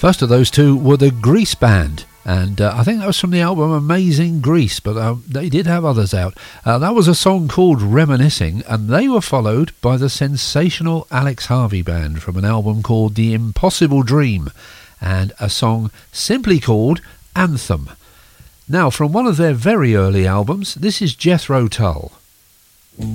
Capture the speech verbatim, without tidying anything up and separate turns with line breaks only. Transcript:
First of those two were the Grease Band, and uh, I think that was from the album Amazing Grease, but uh, they did have others out. Uh, that was a song called Reminiscing, and they were followed by the sensational Alex Harvey Band from an album called The Impossible Dream, and a song simply called Anthem. Now, from one of their very early albums, this is Jethro Tull.